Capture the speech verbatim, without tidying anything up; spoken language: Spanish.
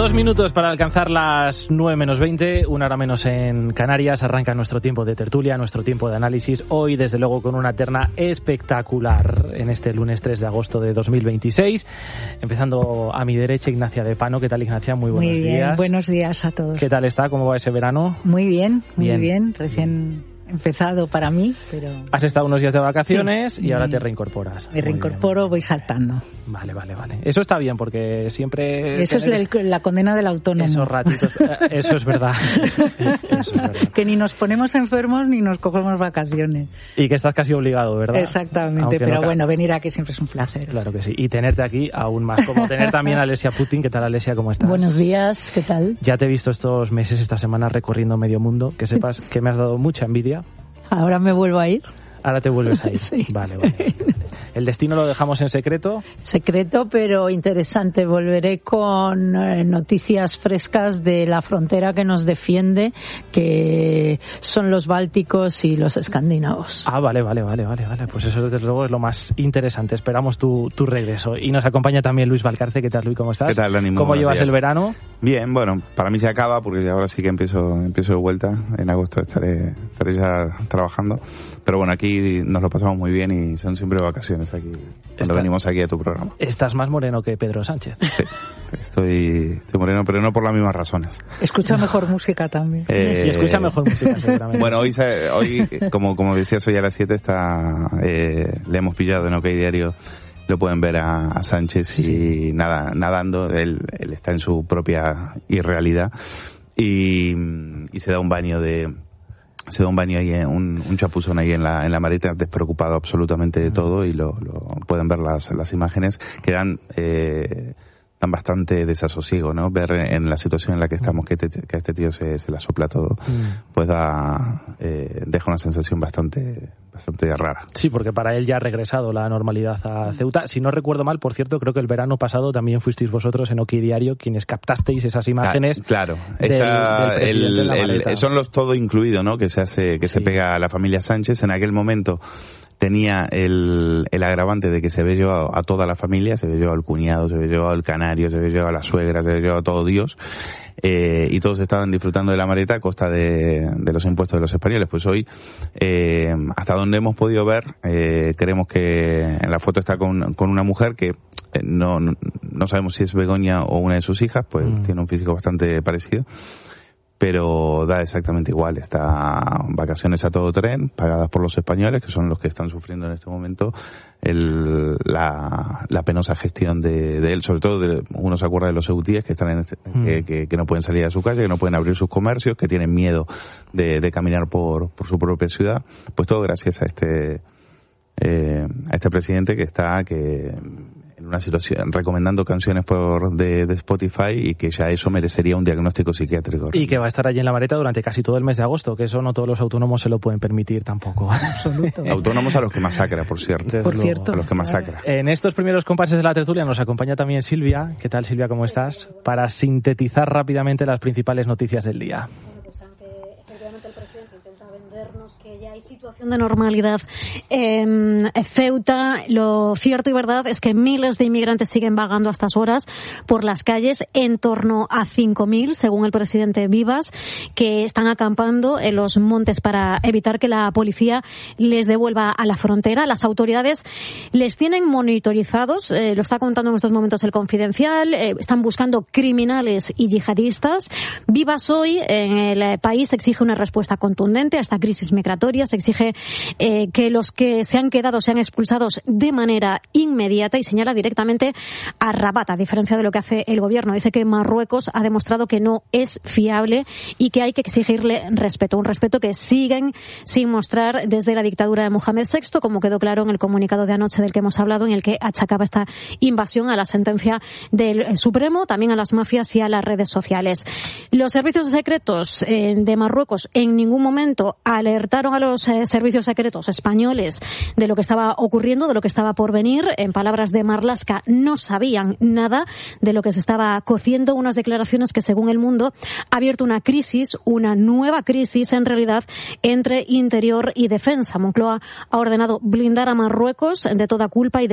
Dos minutos para alcanzar las nueve menos veinte, una hora menos en Canarias. Arranca nuestro tiempo de tertulia, nuestro tiempo de análisis. Hoy, desde luego, con una terna espectacular en este lunes tres de agosto de dos mil veintiséis. Empezando a mi derecha, Ignacia de Pano. ¿Qué tal, Ignacia? Muy buenos muy bien, días. Buenos días a todos. ¿Qué tal está? ¿Cómo va ese verano? Muy bien, muy bien. bien. Recién empezado para mí, pero... Has estado unos días de vacaciones sí, y ahora muy, te reincorporas. Me reincorporo, voy saltando. Vale, vale, vale. Eso está bien porque siempre... Eso es la, la condena del autónomo. Esos ratitos, eso es verdad. Eso es verdad. Que ni nos ponemos enfermos ni nos cogemos vacaciones. Y que estás casi obligado, ¿verdad? Exactamente, Aunque pero no... bueno, venir aquí siempre es un placer. Claro que sí. Y tenerte aquí aún más. Como tener también a Alesia Putin. ¿Qué tal, Alesia? ¿Cómo estás? Buenos días, ¿qué tal? Ya te he visto estos meses, esta semana recorriendo medio mundo. Que sepas que me has dado mucha envidia. Ahora me vuelvo a ir. Ahora te vuelves a ir. Sí. Vale, vale. ¿El destino lo dejamos en secreto? Secreto, pero interesante. Volveré con eh, noticias frescas de la frontera que nos defiende, que son los bálticos y los escandinavos. Ah, vale, vale, vale, vale, vale. Pues eso desde luego es lo más interesante. Esperamos tu, tu regreso. Y nos acompaña también Luis Valcarce. ¿Qué tal, Luis? ¿Cómo estás? ¿Qué tal, Dani? ¿Cómo llevas días. el verano? Bien, bueno, para mí se acaba porque ahora sí que empiezo, empiezo de vuelta. En agosto estaré, estaré ya trabajando. Pero bueno, aquí nos lo pasamos muy bien y son siempre vacaciones aquí, cuando Está, venimos aquí a tu programa. Estás más moreno que Pedro Sánchez. Sí, estoy, estoy moreno, pero no por las mismas razones. Escucha mejor música también. Eh, y escucha mejor música, seguramente. Bueno, hoy, hoy como, como decías, hoy a las siete está, eh, le hemos pillado en OK Diario. Lo pueden ver a, a Sánchez sí. y nada, nadando. Él, él está en su propia irrealidad y, y se da un baño de... Se da un baño ahí, un, un chapuzón ahí en la, en la mareta, despreocupado absolutamente de todo, y lo, lo pueden ver las, las imágenes que dan, eh, dan bastante desasosiego, ¿no? Ver en la situación en la que estamos que, te, que a este tío se, se la sopla todo, mm. pues da, eh, deja una sensación bastante, bastante rara. Sí, porque para él ya ha regresado la normalidad a Ceuta. Si no recuerdo mal, por cierto, creo que el verano pasado también fuisteis vosotros en OK Diario quienes captasteis esas imágenes. Ah, claro, del, Esta, del el, el, el, son los todo incluido, ¿no? Que se hace, que sí. se pega a la familia Sánchez. En aquel momento tenía el, el agravante de que se había llevado a toda la familia, se había llevado al cuñado, se había llevado al canario, se había llevado a la suegra, se había llevado a todo Dios, eh, y todos estaban disfrutando de la maleta a costa de, de los impuestos de los españoles. Pues hoy, eh, hasta donde hemos podido ver, eh, creemos que en la foto está con, con una mujer que eh, no, no, no sabemos si es Begoña o una de sus hijas, pues mm. tiene un físico bastante parecido. Pero da exactamente igual, está vacaciones a todo tren, pagadas por los españoles, que son los que están sufriendo en este momento el, la, la penosa gestión de, de él, sobre todo de, uno se acuerda de los ceutíes que están en este, mm. que, que, que no pueden salir a su calle, que no pueden abrir sus comercios, que tienen miedo de, de caminar por, por su propia ciudad, pues todo gracias a este, eh, a este presidente que está, que, en una situación recomendando canciones por de, de Spotify, y que ya eso merecería un diagnóstico psiquiátrico. Y que va a estar allí en la maleta durante casi todo el mes de agosto, que eso no todos los autónomos se lo pueden permitir tampoco. Absoluto. Autónomos a los que masacra, por cierto. Por cierto. A los que masacra. En estos primeros compases de la tertulia nos acompaña también Silvia. ¿Qué tal, Silvia? ¿Cómo estás? Para sintetizar rápidamente las principales noticias del día. Que ya hay situación de normalidad en Ceuta. Lo cierto y verdad es que miles de inmigrantes siguen vagando a estas horas por las calles, en torno a cinco mil, según el presidente Vivas, que están acampando en los montes para evitar que la policía les devuelva a la frontera. Las autoridades les tienen monitorizados, eh, lo está contando en estos momentos el Confidencial, eh, están buscando criminales y yihadistas. Vivas hoy en el país exige una respuesta contundente a esta crisis migratoria, se exige eh, que los que se han quedado sean expulsados de manera inmediata, y señala directamente a Rabat, a diferencia de lo que hace el gobierno. Dice que Marruecos ha demostrado que no es fiable y que hay que exigirle respeto, un respeto que siguen sin mostrar desde la dictadura de Mohamed sexto, como quedó claro en el comunicado de anoche del que hemos hablado, en el que achacaba esta invasión a la sentencia del Supremo, también a las mafias y a las redes sociales. Los servicios secretos eh, de Marruecos en ningún momento alertaron a los eh, servicios secretos españoles de lo que estaba ocurriendo, de lo que estaba por venir. En palabras de Marlaska, no sabían nada de lo que se estaba cociendo. Unas declaraciones que, según El Mundo, ha abierto una crisis, una nueva crisis, en realidad, entre interior y defensa. Moncloa ha ordenado blindar a Marruecos de toda culpa y de